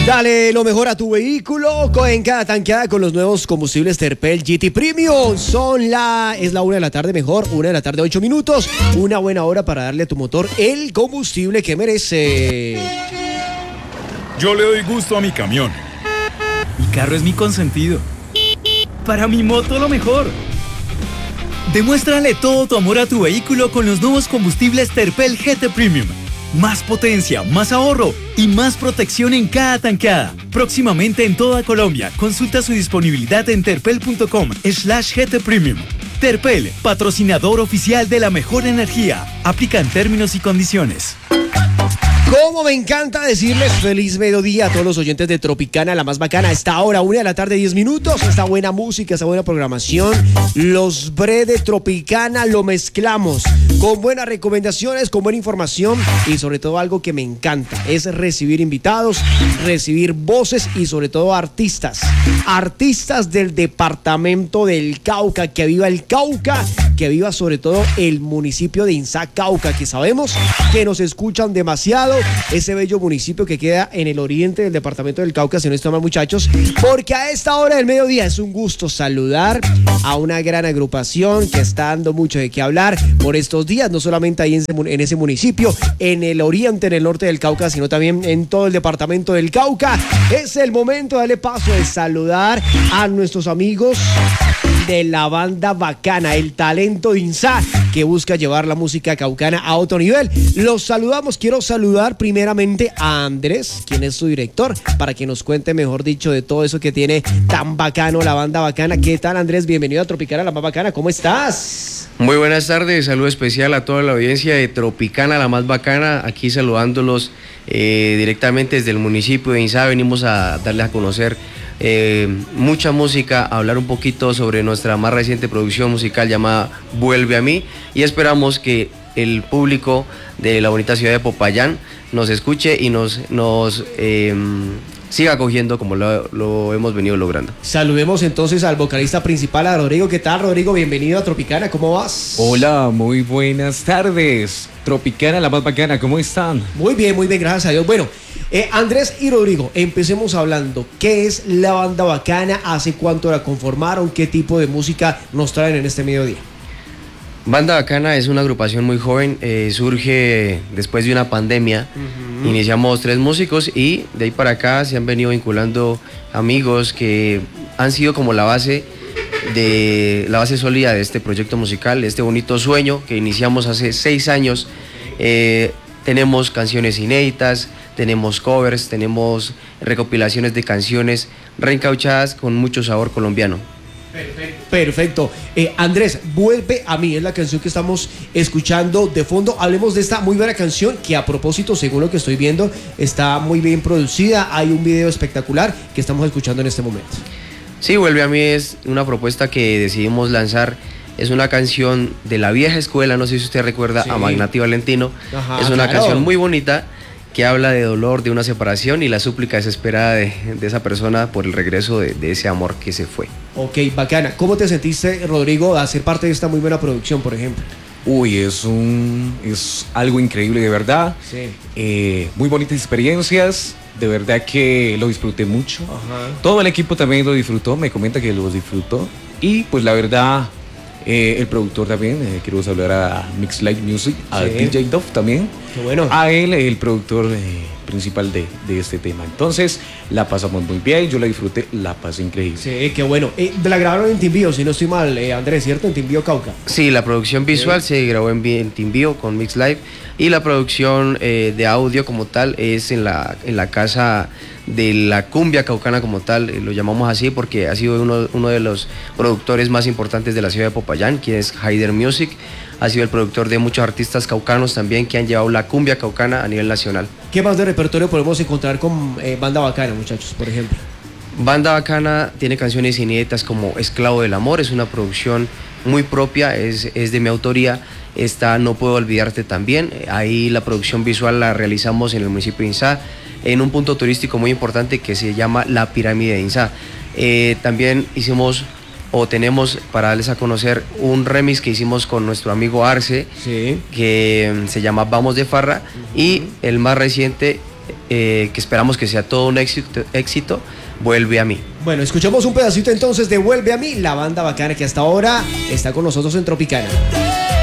Dale lo mejor a tu vehículo en cada tanqueada con los nuevos combustibles Terpel GT Premium. Es la 1 de la tarde, mejor, 1 de la tarde, 8 minutos. Una buena hora para darle a tu motor el combustible que merece. Yo le doy gusto a mi camión. Mi carro es mi consentido. Para mi moto lo mejor. Demuéstrale todo tu amor a tu vehículo con los nuevos combustibles Terpel GT Premium. Más potencia, más ahorro y más protección en cada tanqueada. Próximamente en toda Colombia. Consulta su disponibilidad en terpel.com/GT Premium. Terpel, patrocinador oficial de la mejor energía. Aplican términos y condiciones. Como me encanta decirles feliz mediodía a todos los oyentes de Tropicana, la más bacana. A esta hora, 1 de la tarde, 10 minutos. Esta buena música, esta buena programación. Los bre de Tropicana lo mezclamos con buenas recomendaciones, con buena información y sobre todo algo que me encanta es recibir invitados, recibir voces y sobre todo artistas. Artistas del departamento del Cauca, que viva el Cauca, que viva sobre todo el municipio de Inzá, Cauca, que sabemos que nos escuchan demasiado. Ese bello municipio que queda en el oriente del departamento del Cauca, si no estoy mal, muchachos, porque a esta hora del mediodía es un gusto saludar a una gran agrupación que está dando mucho de qué hablar por estos días, no solamente ahí en ese municipio, en el oriente, en el norte del Cauca, sino también en todo el departamento del Cauca. Es el momento de darle paso de saludar a nuestros amigos de la banda bacana, el talento de Inzá, que busca llevar la música caucana a otro nivel. Los saludamos. Quiero saludar primeramente a Andrés, quien es su director, para que nos cuente, mejor dicho, de todo eso que tiene tan bacano la banda bacana. ¿Qué tal, Andrés? Bienvenido a Tropicana, la más bacana. ¿Cómo estás? Muy buenas tardes, saludo especial a toda la audiencia de Tropicana, la más bacana, aquí saludándolos directamente desde el municipio de Inzá. Venimos a darles a conocer mucha música, a hablar un poquito sobre nuestra más reciente producción musical llamada Vuelve a mí, y esperamos que el público de la bonita ciudad de Popayán nos escuche y nos siga acogiendo como lo hemos venido logrando. Saludemos entonces al vocalista principal, a Rodrigo. ¿Qué tal, Rodrigo? Bienvenido a Tropicana, ¿cómo vas? Hola, muy buenas tardes. Tropicana, la más bacana, ¿cómo están? Muy bien, gracias a Dios. Bueno, Andrés y Rodrigo, empecemos hablando. ¿Qué es la banda bacana? ¿Hace cuánto la conformaron? ¿Qué tipo de música nos traen en este mediodía? Banda Bacana es una agrupación muy joven, surge después de una pandemia. Iniciamos 3 músicos y de ahí para acá se han venido vinculando amigos que han sido como la base sólida de este proyecto musical, de este bonito sueño que iniciamos hace 6 años. Tenemos canciones inéditas, tenemos covers, tenemos recopilaciones de canciones reencauchadas con mucho sabor colombiano. Perfecto. Andrés, Vuelve a mí es la canción que estamos escuchando de fondo. Hablemos de esta muy buena canción que, a propósito, según lo que estoy viendo, está muy bien producida. Hay un video espectacular que estamos escuchando en este momento. Sí, Vuelve a mí es una propuesta que decidimos lanzar. Es una canción de la vieja escuela, no sé si usted recuerda, sí, a Magnati Valentino. Ajá, es una canción muy bonita que habla de dolor, de una separación y la súplica desesperada de esa persona por el regreso de ese amor que se fue. Ok, bacana. ¿Cómo te sentiste, Rodrigo, de hacer parte de esta muy buena producción, por ejemplo? Uy, es algo increíble, de verdad. Sí. Muy bonitas experiencias, de verdad que lo disfruté mucho. Ajá. Todo el equipo también lo disfrutó, me comenta que lo disfrutó. Y pues la verdad, el productor también, quiero saludar a Mix Light Music, a DJ Dove también. Qué bueno. A él, el productor principal de este tema. Entonces, la pasamos muy bien, yo la disfruté, la pasé increíble. Sí, qué bueno. La grabaron en Timbío, si no estoy mal, Andrés, ¿cierto? En Timbío, Cauca. Sí, la producción visual se grabó en Timbío con Mix Live y la producción de audio como tal es en la casa de la cumbia caucana como tal, lo llamamos así porque ha sido uno de los productores más importantes de la ciudad de Popayán, quien es Haider Music. Ha sido el productor de muchos artistas caucanos también que han llevado la cumbia caucana a nivel nacional. ¿Qué más de repertorio podemos encontrar con Banda Bacana, muchachos, por ejemplo? Banda Bacana tiene canciones inéditas como Esclavo del Amor, es una producción muy propia, es de mi autoría. Esta No Puedo Olvidarte también, ahí la producción visual la realizamos en el municipio de Inzá, en un punto turístico muy importante que se llama La Pirámide de Inzá. También tenemos para darles a conocer un remix que hicimos con nuestro amigo Arce, sí, que se llama Vamos de Farra, y el más reciente que esperamos que sea todo un éxito, Vuelve a mí. Bueno, escuchemos un pedacito entonces de Vuelve a mí, la banda bacana que hasta ahora está con nosotros en Tropicana.